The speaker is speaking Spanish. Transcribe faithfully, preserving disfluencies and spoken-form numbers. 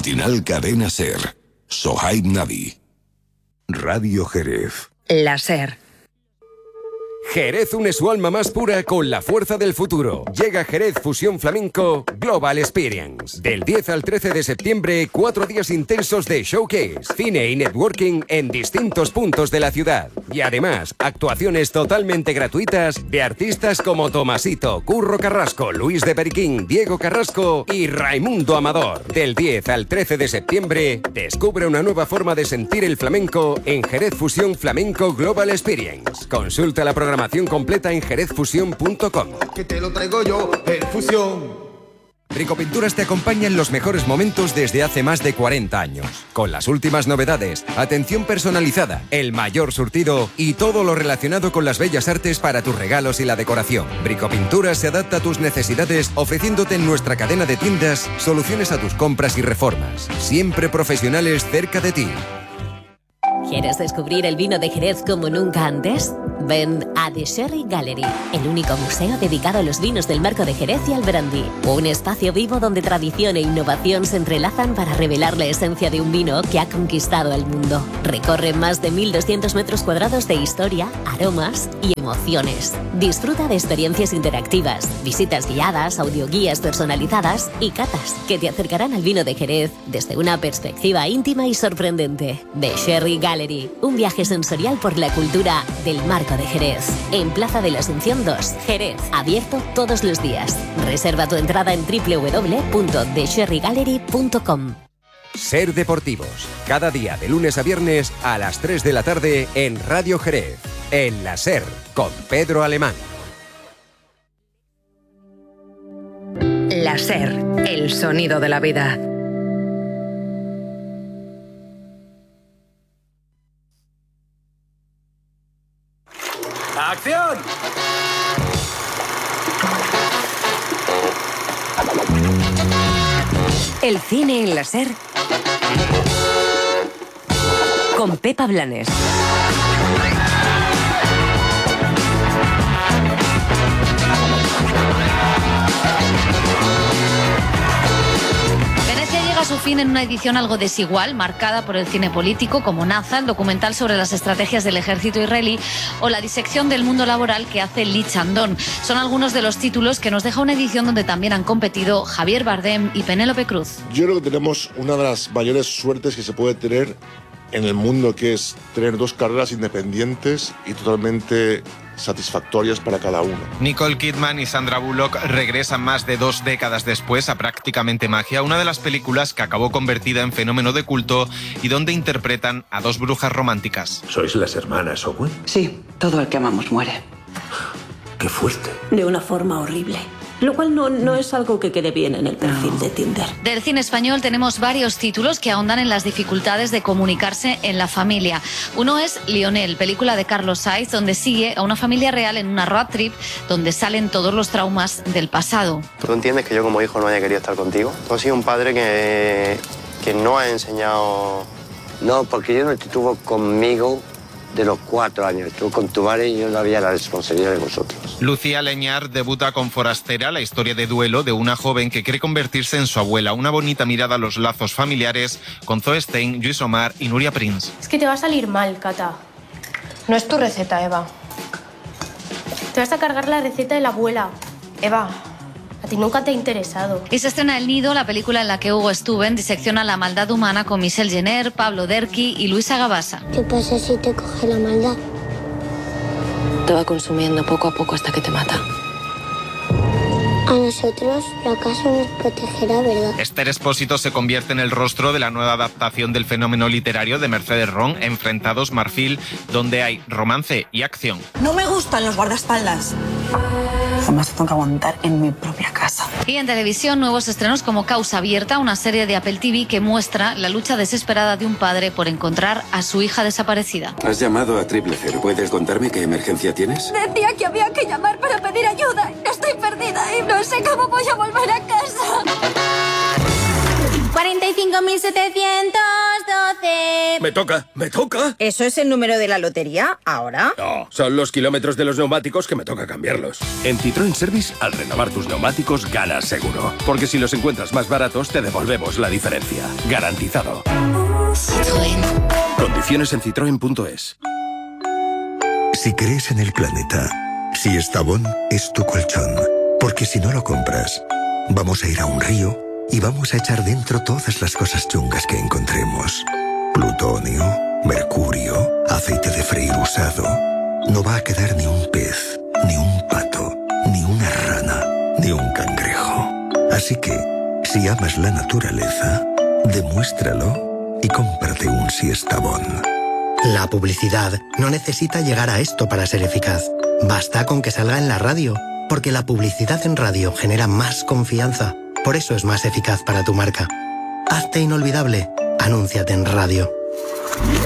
Matinal Cadena Ser. Sohaib Navi. Radio Jerez. La Ser. Jerez une su alma más pura con la fuerza del futuro. Llega Jerez Fusión Flamenco Global Experience. Del diez al trece de septiembre, cuatro días intensos de showcase, cine y networking en distintos puntos de la ciudad. Y además, actuaciones totalmente gratuitas de artistas como Tomasito, Curro Carrasco, Luis de Periquín, Diego Carrasco y Raimundo Amador. Del diez al trece de septiembre, descubre una nueva forma de sentir el flamenco en Jerez Fusión Flamenco Global Experience. Consulta la programación completa en jerez fusión punto com. Que te lo traigo yo, el Fusión. Bricopinturas te acompaña en los mejores momentos desde hace más de cuarenta años. Con las últimas novedades, atención personalizada, el mayor surtido y todo lo relacionado con las bellas artes para tus regalos y la decoración. Bricopinturas se adapta a tus necesidades ofreciéndote en nuestra cadena de tiendas soluciones a tus compras y reformas. Siempre profesionales cerca de ti. ¿Quieres descubrir el vino de Jerez como nunca antes? Ven a The Sherry Gallery, el único museo dedicado a los vinos del Marco de Jerez y al brandy. Un espacio vivo donde tradición e innovación se entrelazan para revelar la esencia de un vino que ha conquistado el mundo. Recorre más de mil doscientos metros cuadrados de historia, aromas y emociones. Disfruta de experiencias interactivas, visitas guiadas, audioguías personalizadas y catas que te acercarán al vino de Jerez desde una perspectiva íntima y sorprendente. The Sherry Gallery, un viaje sensorial por la cultura del Marco de Jerez. En Plaza de la Asunción dos, Jerez. Abierto todos los días. Reserva tu entrada en doble u doble u doble u punto the sherry gallery punto com. Ser Deportivos. Cada día de lunes a viernes a las tres de la tarde en Radio Jerez. En la Ser, con Pedro Alemán. La Ser, el sonido de la vida. ¡Acción! El cine en la Ser con Pepa Blanes. A su fin en una edición algo desigual, marcada por el cine político como Naza, el documental sobre las estrategias del ejército israelí, o la disección del mundo laboral que hace Lee Chandon. Son algunos de los títulos que nos deja una edición donde también han competido Javier Bardem y Penélope Cruz. Yo creo que tenemos una de las mayores suertes que se puede tener en el mundo, que es tener dos carreras independientes y totalmente satisfactorias para cada uno. Nicole Kidman y Sandra Bullock regresan más de dos décadas después a Prácticamente Magia, una de las películas que acabó convertida en fenómeno de culto y donde interpretan a dos brujas románticas. ¿Sois las hermanas Owen? Sí, todo el que amamos muere. ¡Qué fuerte! De una forma horrible. Lo cual no, no es algo que quede bien en el perfil de Tinder. Del cine español tenemos varios títulos que ahondan en las dificultades de comunicarse en la familia. Uno es Lionel, película de Carlos Sainz, donde sigue a una familia real en una road trip donde salen todos los traumas del pasado. ¿Tú entiendes que yo como hijo no haya querido estar contigo? Tú has sido un padre que, que no ha enseñado... No, porque yo no estuvo conmigo de los cuatro años. Estuvo con tu madre y yo no había la responsabilidad de vosotros. Lucía Leñar debuta con Forastera, la historia de duelo de una joven que quiere convertirse en su abuela. Una bonita mirada a los lazos familiares con Zoe Stein, Luis Omar y Nuria Prince. Es que te va a salir mal, Cata. No es tu receta, Eva. Te vas a cargar la receta de la abuela. Eva, a ti nunca te ha interesado. Y se estrena El Nido, la película en la que Hugo Stuben disecciona la maldad humana con Michelle Jenner, Pablo Derqui y Luisa Gabasa. ¿Qué pasa si te coge la maldad? Te va consumiendo poco a poco hasta que te mata. A nosotros la casa nos protegerá, ¿verdad? Esther Expósito se convierte en el rostro de la nueva adaptación del fenómeno literario de Mercedes Ron, Enfrentados Marfil, donde hay romance y acción. No me gustan los guardaespaldas. Además tengo que aguantar en mi propia casa. Y en televisión, nuevos estrenos como Causa Abierta, una serie de Apple T V que muestra la lucha desesperada de un padre por encontrar a su hija desaparecida. Has llamado a Triple Cero. ¿Puedes contarme qué emergencia tienes? Decía que había que llamar para pedir ayuda. Estoy perdida y no sé cómo voy a volver a casa. cuarenta y cinco mil setecientos doce. doce. Me toca, me toca. ¿Eso es el número de la lotería ahora? No, son los kilómetros de los neumáticos que me toca cambiarlos. En Citroën Service, al renovar tus neumáticos, ganas seguro. Porque si los encuentras más baratos, te devolvemos la diferencia. Garantizado. Citroën. Condiciones en citroen punto es. Si crees en el planeta, si Estavón es tu colchón. Porque si no lo compras, vamos a ir a un río y vamos a echar dentro todas las cosas chungas que encontremos. Plutonio, mercurio, aceite de freír usado. No va a quedar ni un pez, ni un pato, ni una rana, ni un cangrejo. Así que, si amas la naturaleza, demuéstralo y cómprate un Siestabón. La publicidad no necesita llegar a esto para ser eficaz. Basta con que salga en la radio, porque la publicidad en radio genera más confianza. Por eso es más eficaz para tu marca. Hazte inolvidable. Anúnciate en radio.